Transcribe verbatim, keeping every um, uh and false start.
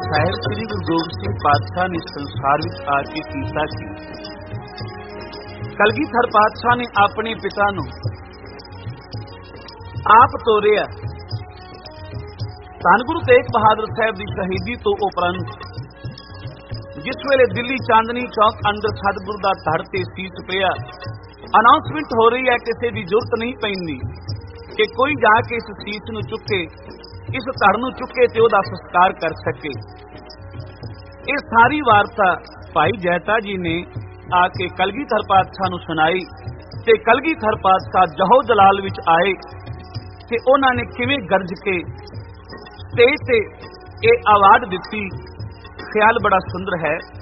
ਸਾਹਿਬ ਸ੍ਰੀ ਗੁਰੂ ਗੋਬਿੰਦ ਸਿੰਘ ਪਾਤਸ਼ਾਹ ਨੇ ਸੰਸਾਰ ਵਿੱਚ ਆ ਕੇ ਕੀਤਾ ਸੀ। ਕਲਗੀਧਰ ਪਾਤਸ਼ਾਹ ਨੇ ਆਪਣੇ ਪਿਤਾ ਨੂੰ ਆਪ ਤੋਰਿਆ। ਧੰਨ ਗੁਰੂ ਤੇਗ ਬਹਾਦਰ ਸਾਹਿਬ ਦੀ ਸ਼ਹੀਦੀ ਤੋਂ ਉਪਰੰਤ ਜਿਸ ਵੇਲੇ ਦਿੱਲੀ ਚਾਂਦਨੀ ਚੌਕ ਅੰਦਰ ਸਤਿਗੁਰੂ ਦਾ ਧੜ ਤੇ ਸੀਸ ਪਿਆ, ਅਨਾਉਂਸਮੈਂਟ ਹੋ ਰਹੀ ਹੈ, ਕਿਸੇ ਦੀ ਜ਼ਰੂਰਤ ਨਹੀਂ ਪੈਂਦੀ ਕਿ ਕੋਈ ਜਾ ਕੇ ਇਸ ਸੀਸ ਨੂੰ ਚੁੱਕੇ, ਇਸ ਧੜ ਨੂੰ ਚੁੱਕੇ ਤੇ ਉਹਦਾ ਸੰਸਕਾਰ ਕਰ ਸਕੇ। ਇਹ ਸਾਰੀ ਵਾਰਤਾ ਭਾਈ ਜੈਤਾ ਜੀ ਨੇ ਆ ਕੇ ਕਲਗੀਧਰ ਪਾਤਸ਼ਾਹ ਨੂੰ ਸੁਣਾਈ ਤੇ ਕਲਗੀਧਰ ਪਾਤਸ਼ਾਹ ਜਹੋ ਜਲਾਲ ਵਿੱਚ ਆਏ ਤੇ ਉਹਨਾਂ ਨੇ ਕਿਵੇਂ ਗਰਜ ਕੇ ਸਟੇਜ ਤੇ ਇਹ ਆਵਾਜ਼ ਦਿੱਤੀ। ਖਿਆਲ ਬੜਾ ਸੁੰਦਰ ਹੈ।